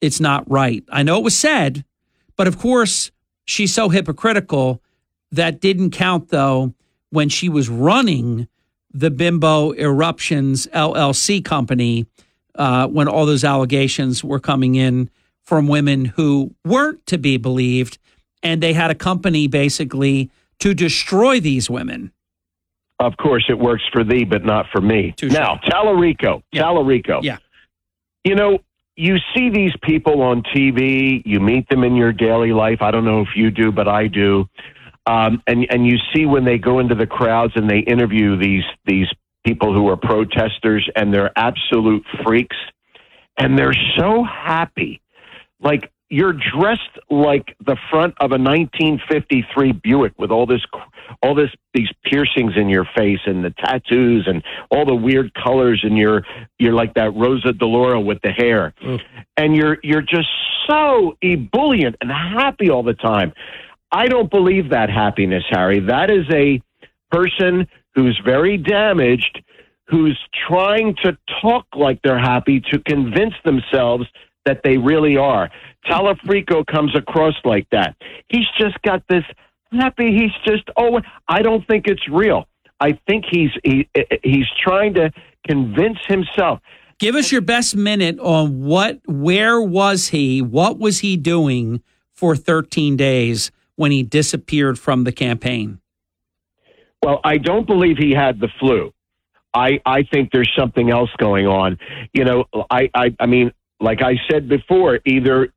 it's not right. I know it was said, but of course she's so hypocritical. That didn't count, though, when she was running the Bimbo Eruptions LLC company, when all those allegations were coming in from women who weren't to be believed, and they had a company basically to destroy these women. Of course, it works for thee, but not for me. Touché. Now, Tallarico. Yeah. Tallarico. Yeah. You know, you see these people on TV, you meet them in your daily life. I don't know if you do, but I do. And you see when they go into the crowds and they interview these people who are protesters, and they're absolute freaks, and they're so happy. Like, you're dressed like the front of a 1953 Buick with these piercings in your face and the tattoos and all the weird colors, and you're like that Rosa DeLauro with the hair. And you're just so ebullient and happy all the time. I don't believe that happiness, Harry. That is a person who's very damaged, who's trying to talk like they're happy to convince themselves that they really are. Tallarico comes across like that. He's just got this happy. I don't think it's real. I think he's trying to convince himself. Give us your best minute on where was he? What was he doing for 13 days when he disappeared from the campaign? Well, I don't believe he had the flu. I think there's something else going on. You know, I mean, like I said before, either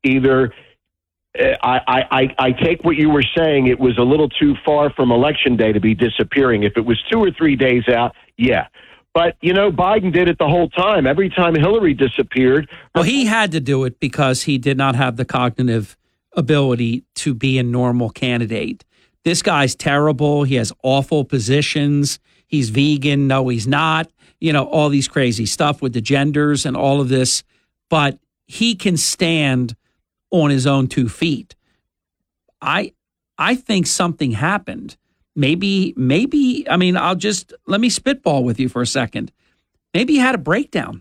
I take what you were saying. It was a little too far from Election Day to be disappearing. If it was 2 or 3 days out, yeah. But, you know, Biden did it the whole time. Every time Hillary disappeared. Well, he had to do it because he did not have the cognitive ability to be a normal candidate. This guy's terrible. He has awful positions. He's vegan. No, he's not. You know, all these crazy stuff with the genders and all of this. But he can stand on his own 2 feet. I think something happened. Maybe, I mean, let me spitball with you for a second. Maybe he had a breakdown.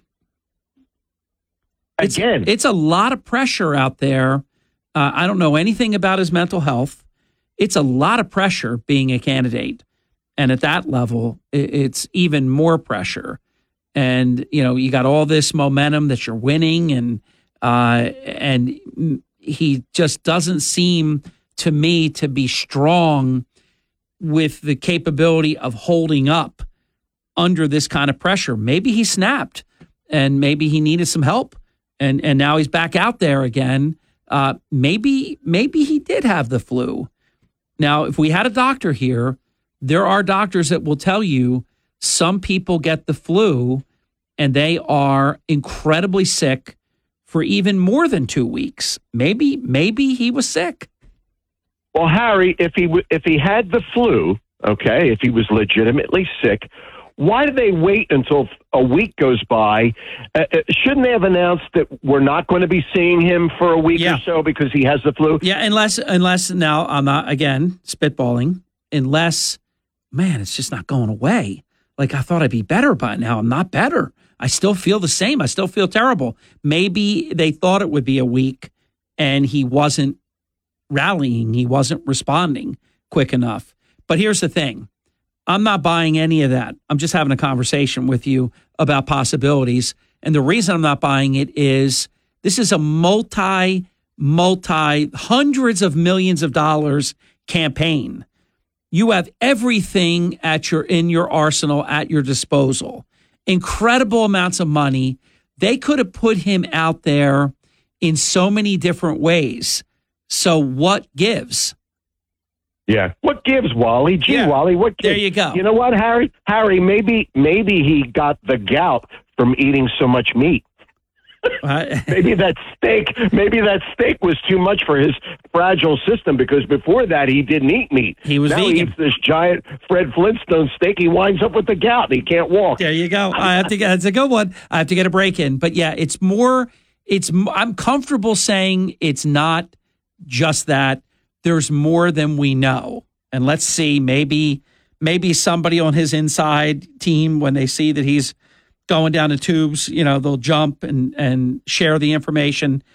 It's a lot of pressure out there. I don't know anything about his mental health. It's a lot of pressure being a candidate. And at that level, it's even more pressure. And, you know, you got all this momentum that you're winning, and he just doesn't seem to me to be strong with the capability of holding up under this kind of pressure. Maybe he snapped, and maybe he needed some help, and now he's back out there again. Maybe he did have the flu. Now, if we had a doctor here, there are doctors that will tell you some people get the flu and they are incredibly sick for even more than 2 weeks. Maybe he was sick. Well, Harry, if he had the flu, okay, if he was legitimately sick, why do they wait until a week goes by? Shouldn't they have announced that we're not going to be seeing him for a week or so because he has the flu? Yeah, unless now I'm not, again, spitballing, unless, man, it's just not going away. Like, I thought I'd be better by now. I'm not better. I still feel the same. I still feel terrible. Maybe they thought it would be a week and he wasn't rallying. He wasn't responding quick enough. But here's the thing. I'm not buying any of that. I'm just having a conversation with you about possibilities. And the reason I'm not buying it is this is a multi hundreds of millions of dollars campaign. You have everything in your arsenal at your disposal. Incredible amounts of money. They could have put him out there in so many different ways. So what gives? Yeah. What gives, Wally? Wally, what gives? There you go. You know what, Harry? Harry, maybe he got the gout from eating so much meat. Maybe that steak was too much for his fragile system, because before that he didn't eat meat. He was now vegan. He eats this giant Fred Flintstone steak. He winds up with the gout. He can't walk. There you go. That's a good one. I have to get a break in. But yeah, I'm comfortable saying it's not just that. There's more than we know. And let's see, maybe somebody on his inside team, when they see that he's going down the tubes, they'll jump and share the information